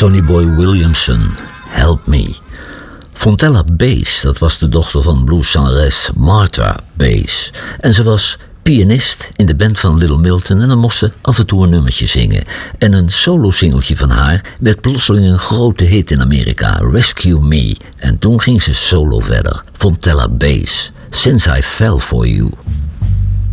Sonny Boy Williamson, Help Me. Fontella Bass, dat was de dochter van blueszangeres Martha Bass. En ze was pianist in de band van Little Milton en dan mocht ze af en toe een nummertje zingen. En een solosingeltje van haar werd plotseling een grote hit in Amerika, Rescue Me. En toen ging ze solo verder, Fontella Bass, Since I Fell For You.